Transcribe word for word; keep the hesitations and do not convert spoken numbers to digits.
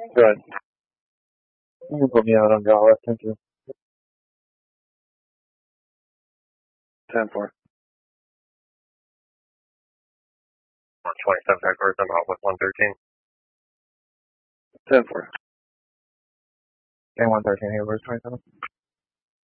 Good. You can put me out on Gala. Thank you. ten four. twenty-seven backwards. I'm out with one thirteen. ten four. Okay, one thirteen here, where's twenty-seven?